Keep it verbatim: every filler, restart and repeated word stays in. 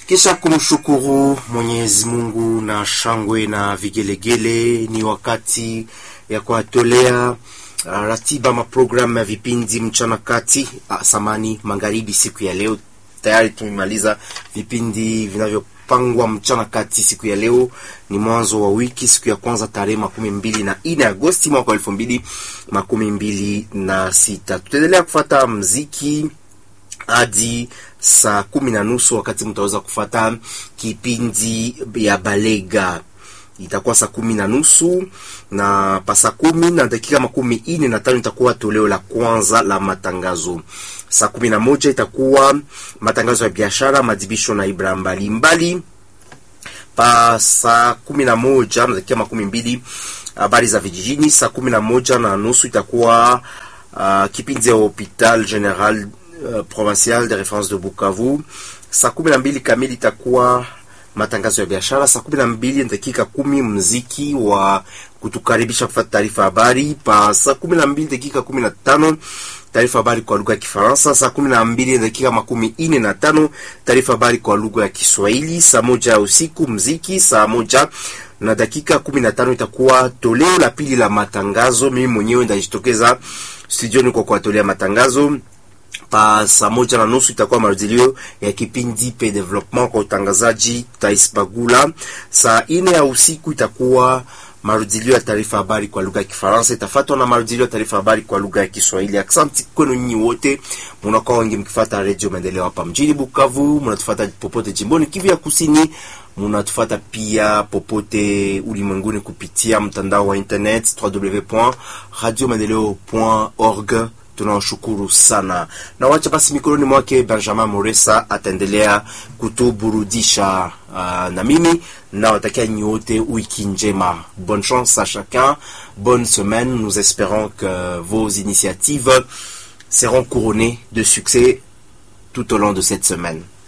Kisha kumshukuru Mwenyezi Mungu na shangwe na vigelegele, ni wakati ya kuatolea uh, ratiba ma program ya vipindi mchana kati, uh, samani magharibi. Siku ya leo tayari tumemaliza vipindi vinavyopangwa mchana kati. Siku ya leo ni mwanzo wa wiki, siku ya kwanza tarehe makumi mbili na nne Agosti mwaka elfu mbili makumi mbili na sita. Tutaendelea kufuata mziki hadi saa kumi na nusu, wakati mtaweza kufata kipindi ya Balega. Itakuwa saa kumi na nusu, na pasa kumi na dakika makumi ine na tano itakuwa toleo la kwanza la matangazo. Saa kumi na moja itakuwa matangazo ya biashara, madibisho na ibra mbali mbali. Pa saa kumi na moja na dakika makumi mbili habari za vijijini. Saa kumi na moja na nusu itakuwa uh, kipindi ya Hopital General Uh, provincial de référence de Bukavu. Saa kumi na mbili kamili itakuwa matangazo ya biashara. Saa kumi na mbili dakika kumi mziki wa kutukaribisha kufuata taarifa habari. Pa saa kumi na mbili dakika kumi na tano taarifa habari kwa lugha ya Kifaransa. Saa kumi na mbili dakika makumi ine na tano taarifa habari kwa lugha ya Kiswahili. Saa moja ya usiku mziki. Saa moja na dakika kumi na tano itakuwa toleo la pili la matangazo. Mimi mwenyewe ndajitokeza studioni kwa kuatolea matangazo. Pa saa moja na nusu itakuwa marudilio ya kipindi pe development kwa utangazaji Tais Bagula. Saa ine ya usiku itakuwa marudilio ya taarifa habari kwa lugha ya Kifaransa, itafuatwa na marudilio ya taarifa habari kwa lugha ya Kiswahili. Asante kwenu nyinyi wote mnakuwa wengi mkifuata Radio Maendeleo hapa mjini Bukavu, mnatufuata popote jimboni Kivu ya Kusini, mnatufuata pia popote ulimwenguni kupitia mtandao wa internet w w w point radio maendeleo point org. Tunawashukuru sana. Na wacha basi mikononi mwake Benjamin Moresa ataendelea kutuburudisha. Uh, na mimi na watakia nyote wiki njema. Bonne chance à chacun, bonne semaine. Nous espérons que vos initiatives seront couronnées de succès tout au long de cette semaine.